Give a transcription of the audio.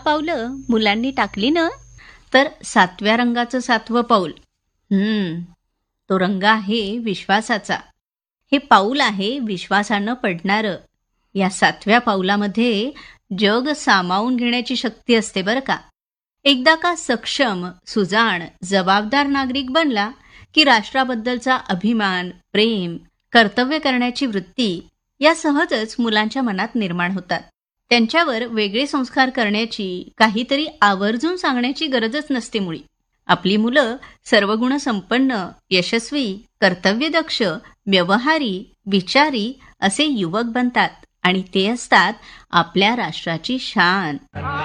पावलं मुलांनी टाकली ना, तर 7व्या रंगाचं 7वं पाऊल. तो रंग आहे विश्वासाचा. हे पाऊल आहे विश्वासानं पडणारं. या 7व्या पाऊलामध्ये जग सामावून घेण्याची शक्ती असते बरं का. एकदा का सक्षम, सुजाण, जबाबदार नागरिक बनला की राष्ट्राबद्दलचा अभिमान, प्रेम, कर्तव्य करण्याची वृत्ती या सहजच मुलांच्या मनात निर्माण होतात. त्यांच्यावर वेगळे संस्कार करण्याची, काहीतरी आवर्जून सांगण्याची गरजच नसते मुळी. आपली मुलं सर्वगुण संपन्न, यशस्वी, कर्तव्यदक्ष, व्यवहारी, विचारी असे युवक बनतात आणि ते असतात आपल्या राष्ट्राची शान.